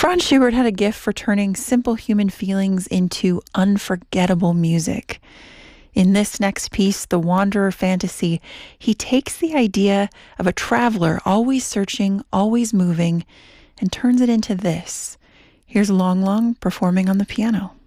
Franz Schubert had a gift for turning simple human feelings into unforgettable music. In this next piece, The Wanderer Fantasy, he takes the idea of a traveler always searching, always moving, and turns it into this. Here's Long Long performing on the piano.